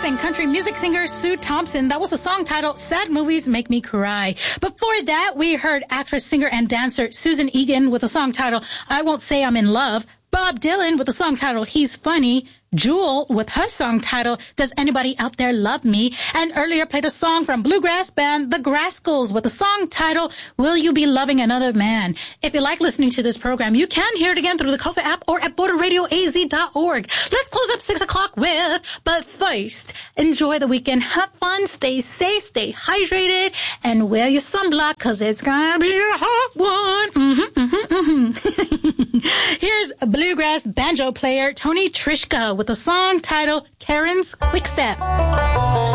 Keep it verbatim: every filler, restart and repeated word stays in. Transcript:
and country music singer Sue Thompson. That was a song titled Sad Movies Make Me Cry. Before that, we heard actress, singer, and dancer Susan Egan with a song titled I Won't Say I'm in Love. Bob Dylan with a song titled He's Funny. Jewel with her song titled Does Anybody Out There Love Me? And earlier played a song from bluegrass band The Graskels with a song titled Will You Be Loving Another Man? If you like listening to this program, you can hear it again through the Kofa app or at border radio a z dot org. Let's close up six o'clock with, but first, enjoy the weekend, have fun, stay safe, stay hydrated, and wear your sunblock because it's gonna be a hot one. Mm-hmm, mm-hmm, mm-hmm. Here's a bluegrass banjo player Tony Trishka with a song titled Karen's Quickstep.